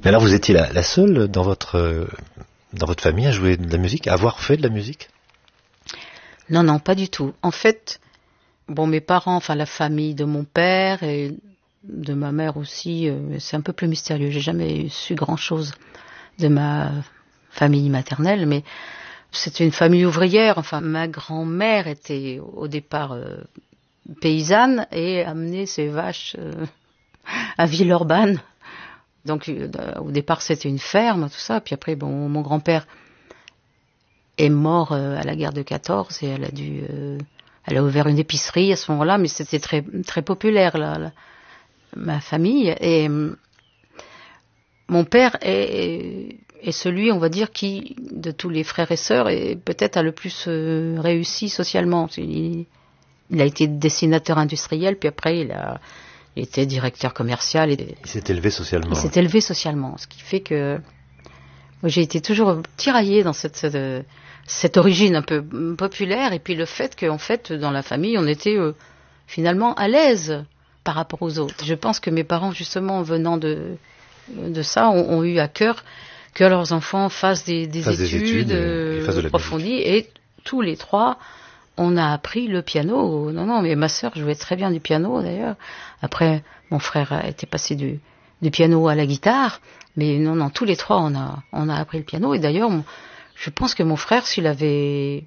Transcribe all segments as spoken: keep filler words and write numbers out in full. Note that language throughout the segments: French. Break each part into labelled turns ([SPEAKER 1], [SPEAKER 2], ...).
[SPEAKER 1] Mais alors, vous étiez la, la seule dans votre, euh, dans votre famille à jouer de la musique, à avoir fait de la musique?
[SPEAKER 2] Non, non, pas du tout. En fait, bon, mes parents, enfin la famille de mon père et de ma mère aussi, euh, c'est un peu plus mystérieux. J'ai jamais su grand-chose de ma famille maternelle, mais c'était une famille ouvrière. Enfin, ma grand-mère était au départ euh, paysanne et amenait ses vaches euh, à Villeurbanne. Donc euh, au départ c'était une ferme, tout ça. Puis après, bon, mon grand-père est mort euh, à la guerre de quatorze et elle a dû, euh, elle a ouvert une épicerie à ce moment-là, mais c'était très très populaire là, là, ma famille. Et euh, mon père est, est celui, on va dire, qui de tous les frères et sœurs, est peut-être a le plus euh, réussi socialement. Il, il a été dessinateur industriel, puis après il a il était directeur commercial. Et
[SPEAKER 1] il s'est élevé socialement.
[SPEAKER 2] Il s'est élevé socialement, ce qui fait que moi, j'ai été toujours tiraillée dans cette, cette, cette origine un peu populaire, et puis le fait qu'en fait, dans la famille, on était euh, finalement à l'aise par rapport aux autres. Je pense que mes parents, justement, venant de, de ça, ont, ont eu à cœur que leurs enfants fassent des, des
[SPEAKER 1] fassent
[SPEAKER 2] études,
[SPEAKER 1] des études et, et fassent de la
[SPEAKER 2] approfondies,
[SPEAKER 1] musique.
[SPEAKER 2] Et tous les trois, on a appris le piano. Non, non, mais ma sœur jouait très bien du piano, d'ailleurs. Après, mon frère était passé du, du piano à la guitare. Mais non, non, tous les trois, on a, on a appris le piano. Et d'ailleurs, on, je pense que mon frère, s'il avait,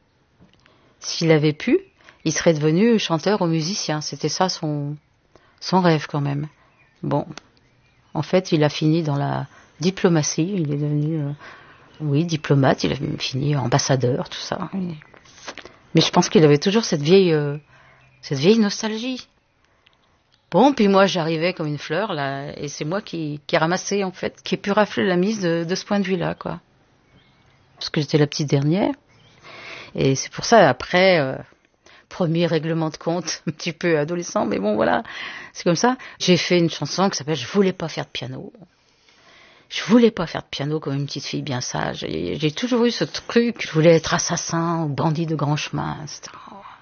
[SPEAKER 2] s'il avait pu, il serait devenu chanteur ou musicien. C'était ça son, son rêve quand même. Bon, en fait, il a fini dans la diplomatie. Il est devenu, euh, oui, diplomate. Il a fini ambassadeur, tout ça. Mais je pense qu'il avait toujours cette vieille, euh, cette vieille nostalgie. Bon, puis moi, j'arrivais comme une fleur, là, et c'est moi qui, qui ramassais, en fait, qui ai pu rafler la mise de, de ce point de vue-là, quoi. Parce que j'étais la petite dernière. Et c'est pour ça, après, euh, premier règlement de compte, un petit peu adolescent, mais bon, voilà, c'est comme ça. J'ai fait une chanson qui s'appelle « Je voulais pas faire de piano ». Je voulais pas faire de piano comme une petite fille bien sage. Et j'ai toujours eu ce truc, je voulais être assassin ou bandit de grand chemin, et cetera.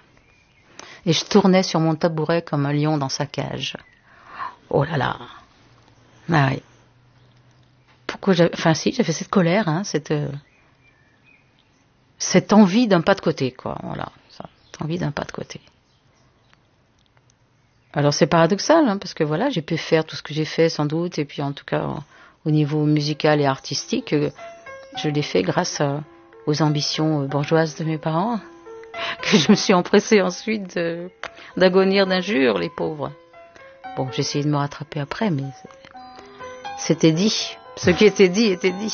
[SPEAKER 2] Et je tournais sur mon tabouret comme un lion dans sa cage. Oh là là. Ah oui. Pourquoi j'avais... Enfin si, j'avais cette colère, hein, cette... Euh... cette envie d'un pas de côté, quoi. Voilà. Cette envie d'un pas de côté. Alors c'est paradoxal, hein, parce que voilà, j'ai pu faire tout ce que j'ai fait, sans doute, et puis en tout cas, au niveau musical et artistique, je l'ai fait grâce à, aux ambitions bourgeoises de mes parents, que je me suis empressée ensuite de, d'agonir d'injures, les pauvres. Bon, j'ai essayé de me rattraper après, mais c'était dit. Ce qui était dit était dit.